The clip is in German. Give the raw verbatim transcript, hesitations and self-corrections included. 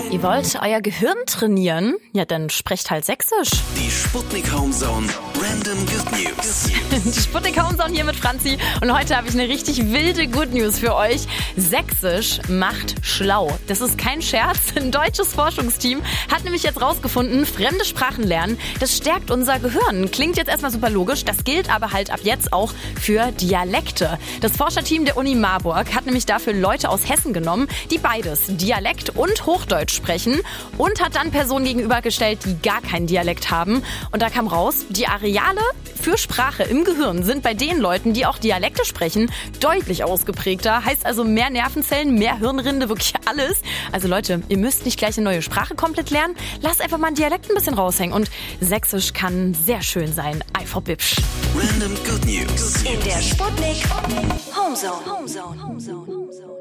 Ihr wollt euer Gehirn trainieren? Ja, dann sprecht halt Sächsisch. Die Sputnik Homezone Random Good News. Die Sputnik Homezone hier mit Franzi. Und heute habe ich eine richtig wilde Good News für euch. Sächsisch macht schlau. Das ist kein Scherz. Ein deutsches Forschungsteam hat nämlich jetzt rausgefunden, fremde Sprachen lernen, das stärkt unser Gehirn. Klingt jetzt erstmal super logisch. Das gilt aber halt ab jetzt auch für Dialekte. Das Forscherteam der Uni Marburg hat nämlich dafür Leute aus Hessen genommen, die beides, Dialekt und Hochdeutsch sprechen, und hat dann Personen gegenübergestellt, die gar keinen Dialekt haben. Und da kam raus, die Areale für Sprache im Gehirn sind bei den Leuten, die auch Dialekte sprechen, deutlich ausgeprägter. Heißt also mehr Nervenzellen, mehr Hirnrinde, wirklich alles. Also Leute, ihr müsst nicht gleich eine neue Sprache komplett lernen. Lasst einfach mal einen Dialekt ein bisschen raushängen. Und Sächsisch kann sehr schön sein. Einfach bibsch. Random Good News. In der Sputnik Homezone. Homezone. Homezone. Homezone.